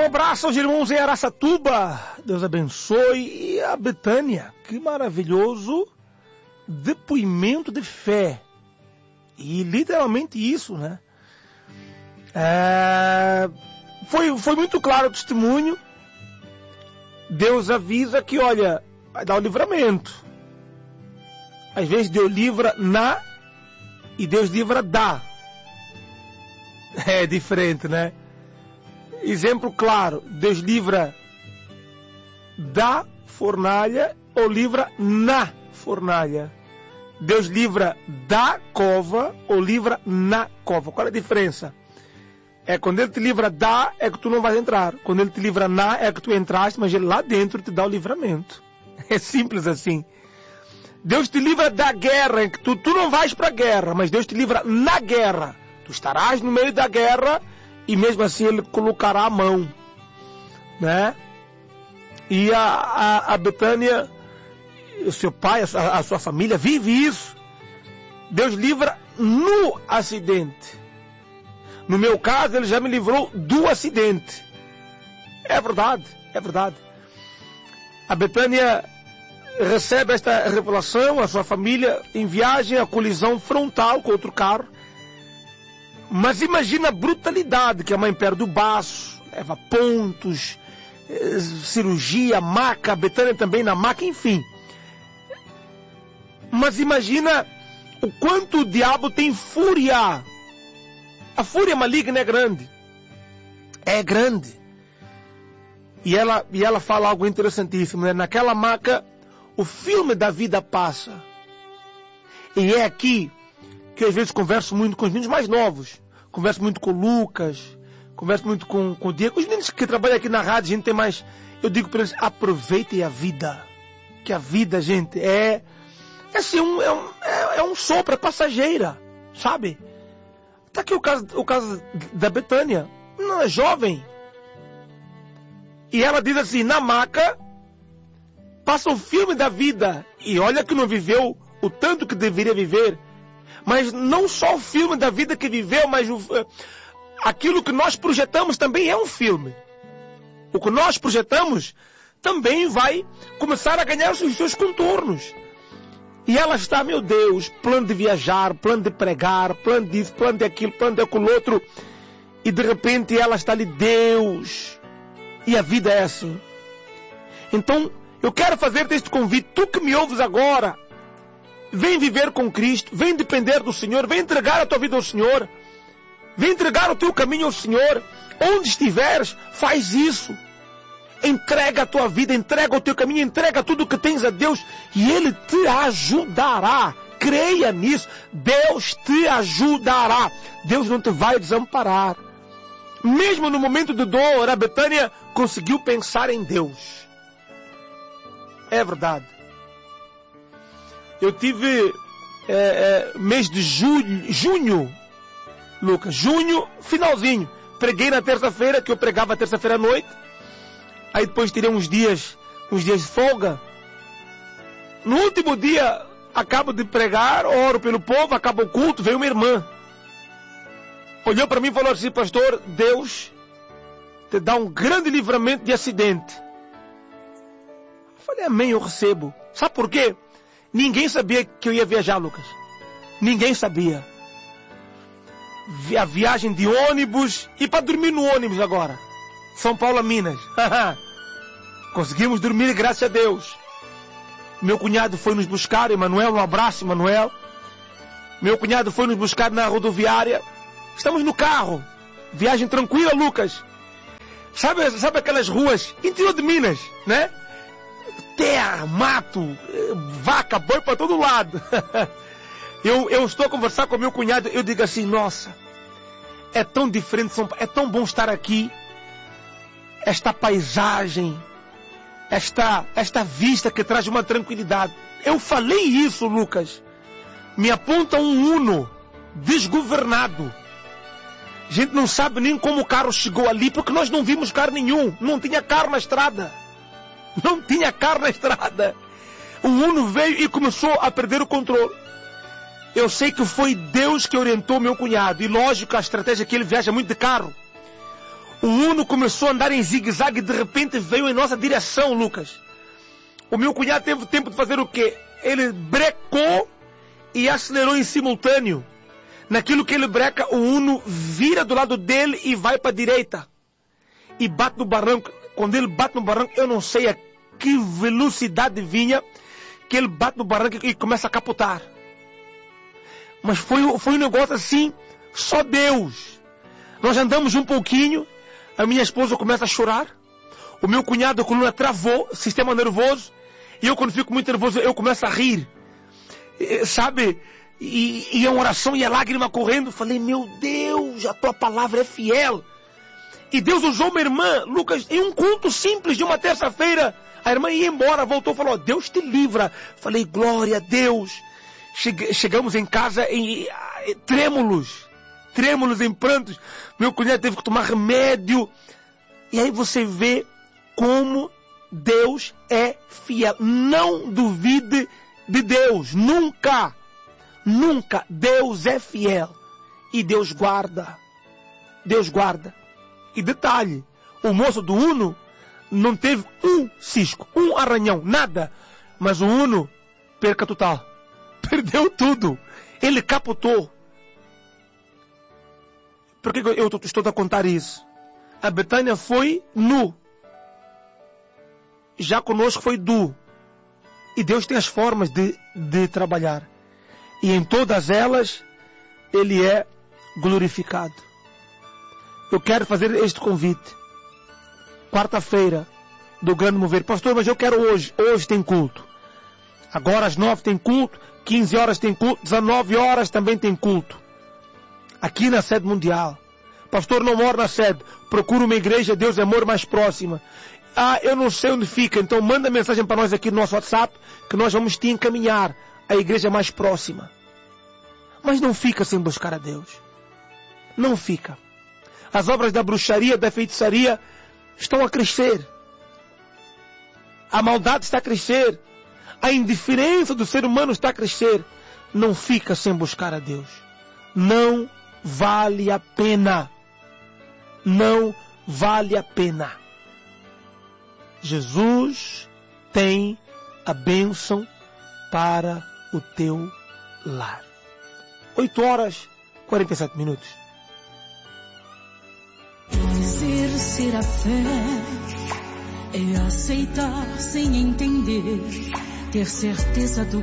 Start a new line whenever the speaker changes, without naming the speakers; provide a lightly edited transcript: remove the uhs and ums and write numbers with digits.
abraço aos irmãos em Araçatuba. Deus abençoe. E a Betânia, que maravilhoso depoimento de fé. E literalmente isso, né? Foi muito claro o testemunho. Deus avisa que, olha, vai dar o livramento. Às vezes Deus livra na e Deus livra da. É diferente, né? Exemplo claro, Deus livra da fornalha ou livra na fornalha. Deus livra da cova ou livra na cova. Qual é a diferença? Quando Ele te livra da, é que tu não vais entrar. Quando Ele te livra na, é que tu entraste, mas Ele lá dentro te dá o livramento. É simples assim. Deus te livra da guerra, em que tu não vais para a guerra, mas Deus te livra na guerra. Tu estarás no meio da guerra e mesmo assim Ele colocará a mão, né? E a Betânia, o seu pai, a sua família vive isso. Deus livra no acidente. No meu caso, Ele já me livrou do acidente. É verdade, é verdade. A Betânia recebe esta revelação, a sua família em viagem, a colisão frontal com outro carro. Mas imagina a brutalidade que a mãe perde o baço, leva pontos, cirurgia, maca, a Betânia também na maca, enfim. Mas imagina o quanto o diabo tem fúria. A fúria maligna é grande. É grande. E ela fala algo interessantíssimo, né? Naquela maca, o filme da vida passa. E é aqui que eu às vezes converso muito com os meninos mais novos. Converso muito com o Lucas, converso muito com o Diego. Os meninos que trabalham aqui na rádio, a gente tem mais... Eu digo para eles, aproveitem a vida. Que a vida, gente, é assim, um sopro, é passageira, sabe? Está aqui o caso da Betânia, uma jovem. E ela diz assim, na maca, passa o filme da vida. E olha que não viveu o tanto que deveria viver. Mas não só o filme da vida que viveu, mas aquilo que nós projetamos também é um filme. O que nós projetamos também vai começar a ganhar os seus contornos. E ela está, meu Deus, plano de viajar, plano de pregar, plano disso, plano daquilo, plano daquilo outro. E de repente ela está ali, Deus. E a vida é assim. Então, eu quero fazer-te este convite, tu que me ouves agora. Vem viver com Cristo, vem depender do Senhor, vem entregar a tua vida ao Senhor, vem entregar o teu caminho ao Senhor. Onde estiveres, faz isso. Entrega a tua vida, entrega o teu caminho, entrega tudo o que tens a Deus e Ele te ajudará. Creia nisso, Deus te ajudará. Deus não te vai desamparar. Mesmo no momento de dor, a Betânia conseguiu pensar em Deus. É verdade. Eu tive mês de junho, Lucas, junho, finalzinho. Preguei na terça-feira, que eu pregava terça-feira à noite. Aí depois tirei uns dias de folga. No último dia, acabo de pregar, oro pelo povo, acaba o culto, veio uma irmã. Olhou para mim e falou assim, pastor, Deus te dá um grande livramento de acidente. Eu falei, amém, eu recebo. Sabe por quê? Ninguém sabia que eu ia viajar, Lucas. Ninguém sabia. A viagem de ônibus e para dormir no ônibus agora. São Paulo a Minas. Conseguimos dormir, graças a Deus. Meu cunhado foi nos buscar, Emanuel, um abraço, Emanuel. Meu cunhado foi nos buscar na rodoviária. Estamos no carro. Viagem tranquila, Lucas. Sabe aquelas ruas interior de Minas, né? Terra, mato, vaca, boi para todo lado. Eu estou a conversar com meu cunhado, eu digo assim, nossa, é tão diferente, é tão bom estar aqui. Esta paisagem, esta vista que traz uma tranquilidade. Eu falei isso, Lucas. Me aponta um Uno desgovernado. A gente não sabe nem como o carro chegou ali, porque nós não vimos carro nenhum. Não tinha carro na estrada. Não tinha carro na estrada. O Uno veio e começou a perder o controle. Eu sei que foi Deus que orientou meu cunhado. E lógico, a estratégia é que ele viaja muito de carro. O Uno começou a andar em zigue-zague e de repente veio em nossa direção, Lucas. O meu cunhado teve tempo de fazer o quê? Ele brecou e acelerou em simultâneo. Naquilo que ele breca, o Uno vira do lado dele e vai para a direita. E bate no barranco. Quando ele bate no barranco, eu não sei a que velocidade vinha, que ele bate no barranco e começa a capotar. Mas foi um negócio assim, só Deus. Nós andamos um pouquinho, a minha esposa começa a chorar, o meu cunhado, a coluna travou, sistema nervoso, e eu quando fico muito nervoso, eu começo a rir. Sabe? E a oração e a lágrima correndo. Falei, meu Deus, a tua palavra é fiel. E Deus usou uma irmã, Lucas, em um culto simples de uma terça-feira. A irmã ia embora, voltou e falou, Deus te livra. Falei, glória a Deus. Chegamos em casa trêmulos em prantos. Meu cunhado teve que tomar remédio. E aí você vê como Deus é fiel. Não duvide de Deus, nunca. Nunca. Deus é fiel. E Deus guarda. Deus guarda. E detalhe, o moço do Uno não teve um cisco, um arranhão, nada. Mas o Uno, perca total. Perdeu tudo. Ele capotou. Por que eu estou a contar isso? A Betânia foi nu. Já conosco foi du. E Deus tem as formas de trabalhar. E em todas elas, Ele é glorificado. Eu quero fazer este convite. Quarta-feira, do Grande Mover. Pastor, mas eu quero hoje. Hoje tem culto. Agora às 9 tem culto. 15 horas tem culto. 19 horas também tem culto. Aqui na sede mundial. Pastor, não moro na sede. Procura uma igreja, Deus é amor, mais próxima. Eu não sei onde fica. Então manda mensagem para nós aqui no nosso WhatsApp, que nós vamos te encaminhar à igreja mais próxima. Mas não fica sem buscar a Deus. Não fica. As obras da bruxaria, da feitiçaria estão a crescer. A maldade está a crescer. A indiferença do ser humano está a crescer. Não fica sem buscar a Deus. Não vale a pena. Não vale a pena. Jesus tem a bênção para o teu lar. 8 horas, 47 minutos.
Exercer a fé é aceitar sem entender, ter certeza do